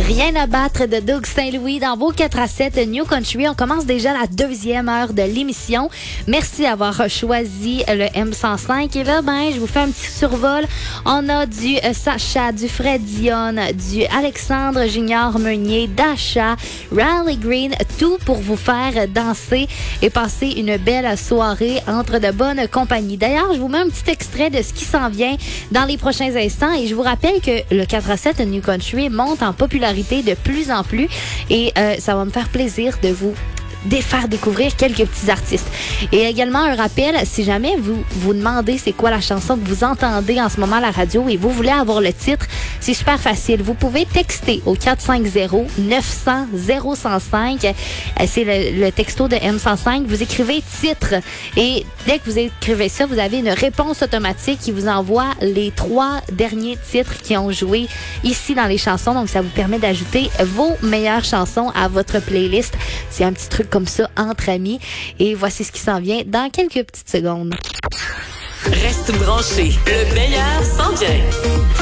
Rien à battre de Doug Saint-Louis dans vos 4 à 7 New Country. On commence déjà la 2e heure de l'émission. Merci d'avoir choisi le M105. Et là, je vous fais un petit survol. On a du Sacha, du Fred Dion, du Alexandre Junior Meunier, Dasha, Riley Green, tout pour vous faire danser et passer une belle soirée entre de bonnes compagnies. D'ailleurs, je vous mets un petit extrait de ce qui s'en vient dans les prochains instants et je vous rappelle que le 4 à 7 New Country monte en popularité de plus en plus et ça va me faire plaisir de vous faire découvrir quelques petits artistes. Et également un rappel, si jamais vous vous demandez c'est quoi la chanson que vous entendez en ce moment à la radio et vous voulez avoir le titre, c'est super facile. Vous pouvez texter au 450-900-0105. C'est le texto de M105. Vous écrivez titre et dès que vous écrivez ça, vous avez une réponse automatique qui vous envoie les 3 derniers titres qui ont joué ici dans les chansons. Donc, ça vous permet d'ajouter vos meilleures chansons à votre playlist. C'est un petit truc comme ça entre amis. Et voici ce qui s'en vient dans quelques petites secondes. Reste branché. Le meilleur s'en vient.